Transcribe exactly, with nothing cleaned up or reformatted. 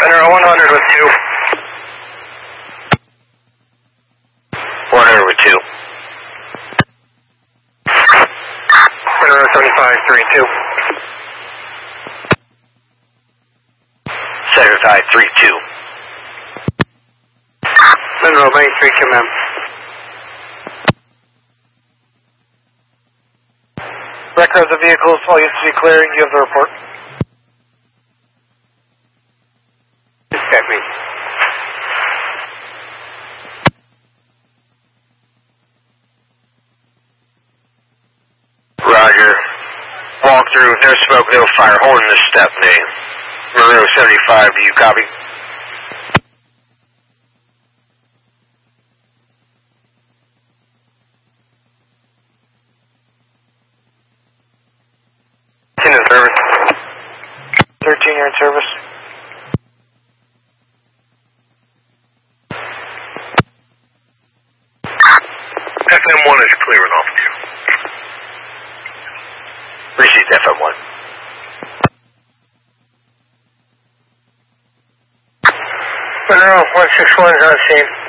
Monroe one hundred with two. one hundred with two. Monroe seventy-five three two. seventy-five three two. Monroe ninety-three, command. Record of the vehicles, all used to be clearing, you have the report. Get me. Roger. Walk through, no smoke, no fire, horn the step name. Monroe seventy-five, do you copy? In service. thirteen, you're in service. F M one is clearing off you. Received F M one. Monroe one six one is on scene.